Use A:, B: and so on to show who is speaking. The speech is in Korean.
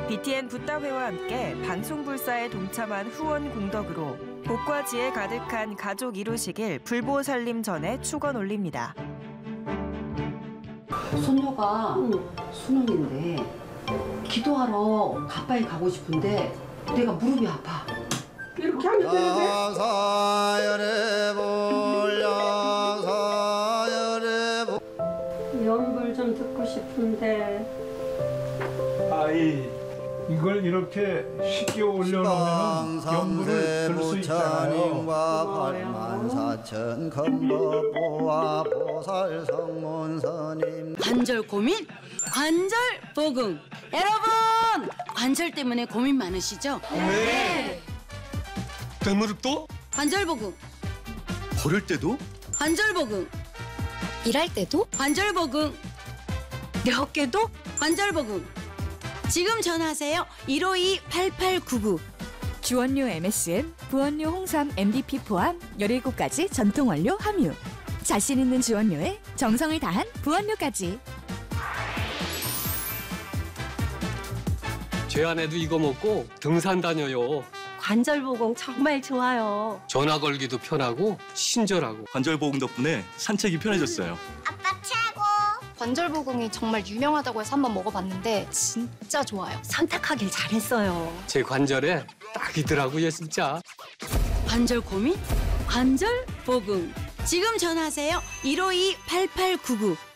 A: BTN 붓다회와 함께 방송불사에 동참한 후원 공덕으로 복과 지혜 가득한 가족 이루시길 불보살림 전에 축원 올립니다.
B: 손녀가 수능인데 기도하러 가빠이 가고 싶은데 내가 무릎이 아파. 이렇게 하면 되는데.
C: 연불 좀 듣고 싶은데.
D: 아이, 이걸 이렇게 쉽게 올려놓으면 연불을 들 수 있잖아요.
E: 관절 고민? 관절 보금. 여러분! 관절 때문에 고민 많으시죠?
F: 네. 대무릎도?
E: 관절 보금.
F: 걸을 때도?
E: 관절 보금.
G: 일할 때도?
E: 관절 보금.
G: 내 어깨도?
E: 관절 보금. 지금 전화하세요. 152-8899.
H: 주원료 MSM, 부원료 홍삼 MDP 포함 17가지 전통 원료 함유. 자신 있는 주원료에 정성을 다한 부원료까지.
F: 제 아내도 이거 먹고 등산 다녀요.
C: 관절보공 정말 좋아요.
F: 전화 걸기도 편하고 친절하고.
I: 관절보공 덕분에 산책이 편해졌어요.
G: 아빠 최고! 관절보공이 정말 유명하다고 해서 한번 먹어봤는데 진짜 좋아요.
C: 선택하길 잘했어요.
F: 제 관절에 딱이더라고요, 진짜.
E: 관절 고민? 관절 보금. 지금 전화하세요. 152-8899.